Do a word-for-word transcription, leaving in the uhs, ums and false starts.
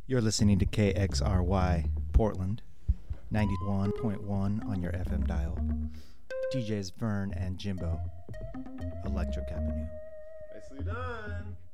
You're listening to K X R Y Portland, ninety-one point one on your F M dial. D Js Vern and Jimbo, Electric Avenue. Nicely done.